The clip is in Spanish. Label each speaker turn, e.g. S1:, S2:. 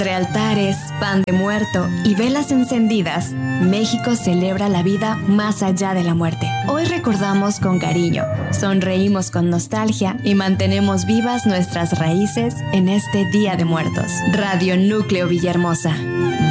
S1: Entre altares, pan de muerto y velas encendidas, México celebra la vida más allá de la muerte. Hoy recordamos con cariño, sonreímos con nostalgia y mantenemos vivas nuestras raíces en este Día de Muertos. Radio Núcleo Villahermosa.